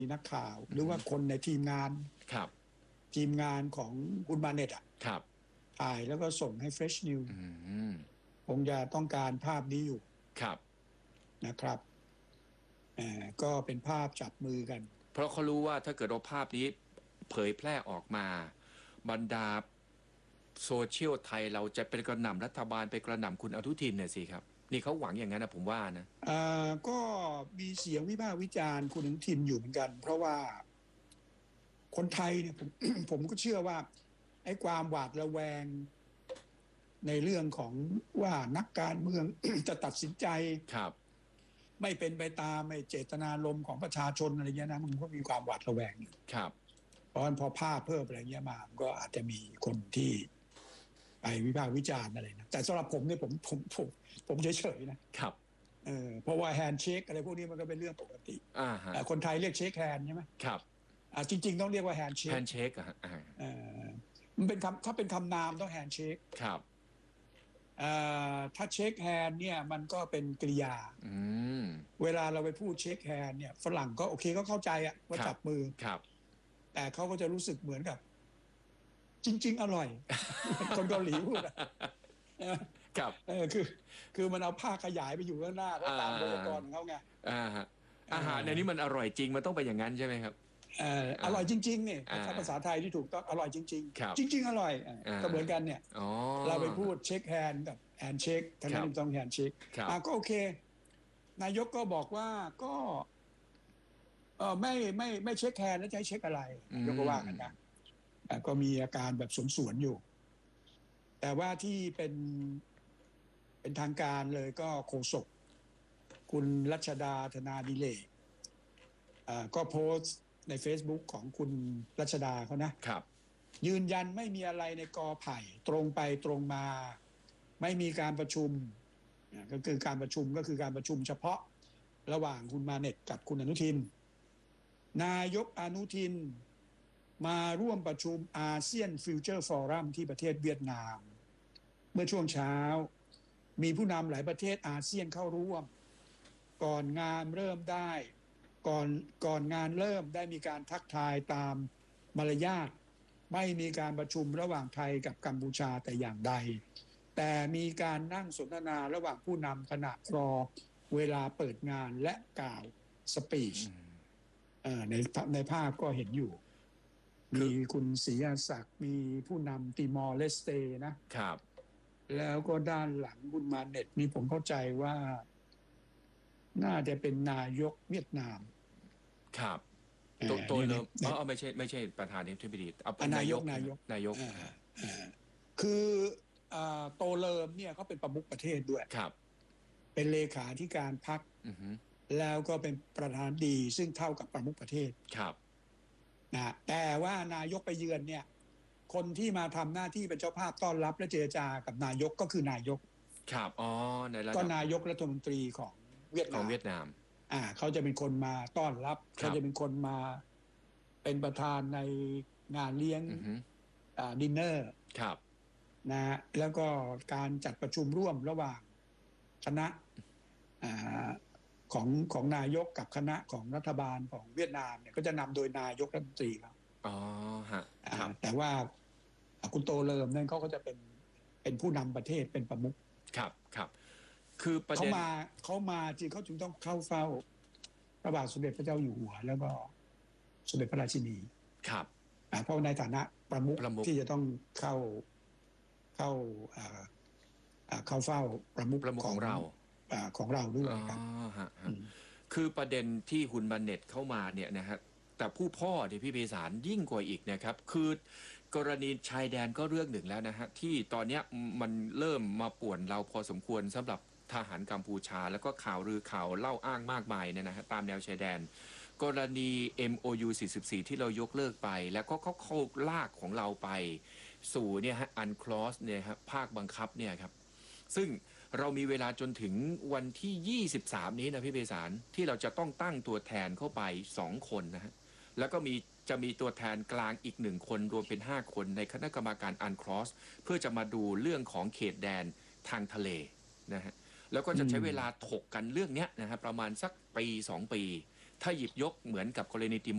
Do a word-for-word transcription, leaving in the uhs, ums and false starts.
นักข่าวหรือว่าคนในทีมงานครับทีมงานของคุณมาเน็ตอ่ะครับถ่ายแล้วก็ส่งให้ Fresh News อืมคงจะต้องการภาพนี้อยู่ครับนะครับอ่าก็เป็นภาพจับมือกันเพราะเขารู้ว่าถ้าเกิดว่าภาพนี้เผยแพร่ออกมาบรรดาโซเชียลไทยเราจะเป็นกระหน่ำรัฐบาลไปกระหน่ำคุณอนุทินเนี่ยสิครับนี่เขาหวังอย่างนั้นนะผมว่านะอ่าก็มีเสียงวิพากษ์วิจารณ์คุณอนุทินอยู่เหมือนกัน เพราะว่าคนไทยเนี่ยผม ผมก็เชื่อว่าไอ้ความหวาดระแวงในเรื่องของว่านักการเมือง จะตัดสินใจครับไม่เป็นไปตามไม่เจตนารมณ์ของประชาชนอะไรเงี้ยนะมันก็มีความหวาดระแวงอยู่ครับเพราะฉะนั้นพอภาพเพิ่มอะไรเงี้ยมาก็อาจจะมีคนที่ไปวิพากษ์วิจารณ์อะไรนะแต่สำหรับผมเนี่ยผมผมผมผมเฉยๆนะครับเออเพราะว่าแฮนด์เชคอะไรพวกนี้มันก็เป็นเรื่องปกติอ่าฮะคนไทยเรียกเชคแฮนด์ใช่ไหมครับอ่าจริงๆต้องเรียกว่าแฮนด์เชคแฮนด์เชคอะฮะเออมันเป็นคำถ้าเป็นคำนามต้องแฮนด์เชคครับอ่าถ้าเช็คแฮนด์เนี่ยมันก็เป็นกริยาอืมเวลาเราไปพูดเช็คแฮนด์เนี่ยฝรั่งก็โอเคก็เข้าใจอะว่าจับมือครับแต่เขาก็จะรู้สึกเหมือนกับจริงๆอร่อย คนเกาหลีพูดอะครับเออคือคือมันเอาผ้าขยายไปอยู่ข้างหน้าเขาตามไวยากรณ์ของเขาไงอ่าฮะอาหารในนี้มันอร่อยจริงมันต้องเป็นอย่างนั้นใช่ไหมครับเอออร่อยจริงๆเนี่ยถ้าภาษาไทยที่ถูกต้องอร่อยจริงๆจริงๆอร่อยก็เหมือนกันเนี่ยเราไปพูดเช็คแฮนด์กับแฮนด์เช็คทั้งนั้นต้องแฮนด์เช็คอ่าก็โอเคนายกก็บอกว่าก็เออไม่ไม่ไม่เช็คแฮนด์แล้วจะให้เช็คอะไรยกก็ว่ากันนะก็มีอาการแบบสวนๆอยู่แต่ว่าที่เป็นเป็นทางการเลยก็โฆษกคุณรัชดาธนาดิเลกก็โพสต์ใน Facebook ของคุณรัชดาเขานะครับยืนยันไม่มีอะไรในกอไผ่ตรงไปตรงมาไม่มีการประชุมก็คือการประชุมก็คือการประชุมเฉพาะระหว่างคุณมาเน็ตกับคุณอนุทินนายกอนุทินมาร่วมประชุมอาเซียนฟิวเจอร์ฟอรัมที่ประเทศเวียดนามเมื่อช่วงเช้ามีผู้นำหลายประเทศอาเซียนเข้าร่วมก่อนงานเริ่มได้ก่อนก่อนงานเริ่มได้มีการทักทายตามมารยาทไม่มีการประชุมระหว่างไทยกับกัมพูชาแต่อย่างใดแต่มีการนั่งสนทนาระหว่างผู้นำขณะรอเวลาเปิดงานและกล่าวสปีชในในภาพก็เห็นอยู่มีคุณศรีอาศักดิ์มีผู้นำติมอร์เลสเตนะครับแล้วก็ด้านหลังคุณมาเน็ตนี่ผมเข้าใจว่าน่าจะเป็นนายกเวียดนามครับตัวตัวเริ่มเออไม่ใช่ไม่ใช่ประธานาธิบดีเอาเป็นนายกนายกนายกคือโตเลิมเนี่ยเขาเป็นประมุขประเทศด้วยครับเป็นเลขาธิการพรรคแล้วก็เป็นประธานดีซึ่งเท่ากับประมุขประเทศครับนะแต่ว่านายกไปเยือนเนี่ยคนที่มาทำหน้าที่เป็นเจ้าภาพต้อนรับและเจรจากับนายกก็คือนายกครับอ๋อในระดับก็นายกรัฐมนตรีของเวียดนามของเวียดนามอ่าเขาจะเป็นคนมาต้อนรับเขาจะเป็นคนมาเป็นประธานในงานเลี้ยงอ่าดินเนอร์ครับนะแล้วก็การจัดประชุมร่วมระหว่างคณะอ่าของของนายกกับคณะของรัฐบาลของเวียดนามเนี่ยก็จะนำโดยนายกรัฐมนตรีครับอ๋อฮะแต่ว่าคุณโตเลิมนั่นเขาก็จะเป็นเป็นผู้นำประเทศเป็นประมุขครับครับคือประเด็นเขามาเขามาจริงเขาจึงต้องเข้าเฝ้าพระบาทสมเด็จพระเจ้าอยู่หัวแล้วก็สมเด็จพระราชินีครับเพราะในฐานะประมุขที่จะต้องเข้าเข้าเข้าเฝ้าประมุขของเราของเราด้วยครับคือประเด็นที่คุณบันเน็ตเข้ามาเนี่ยนะฮะแต่ผู้พ่อที่พี่เบสารยิ่งกว่าอีกนะครับคือกรณีชายแดนก็เรื่องหนึ่งแล้วนะฮะที่ตอนนี้มันเริ่มมาป่วนเราพอสมควรสำหรับทหารกัมพูชาแล้วก็ข่าวลือข่าวเล่าอ้างมากมายเนี่ยนะฮะตามแนวชายแดนกรณี เอ็ม โอ ยู สี่สิบสี่ที่เรายกเลิกไปแล้วก็เขาเข้าลากของเราไปสู่เนี่ยฮะอันคลอสเนี่ยครับภาคบังคับเนี่ยครับซึ่งเรามีเวลาจนถึงวันที่ยี่สิบสามนี้นะพี่เบสารที่เราจะต้องตั้งตัวแทนเข้าไปสองคนนะฮะแล้วก็มีจะมีตัวแทนกลางอีกหนึ่งคนรวมเป็นห้าคนในคณะกรรมการอันคลอสเพื่อจะมาดูเรื่องของเขตแดนทางทะเลนะฮะแล้วก็จะใช้เวลาถกกันเรื่องนี้นะฮะประมาณสักปีสองปีถ้าหยิบยกเหมือนกับกรณีติ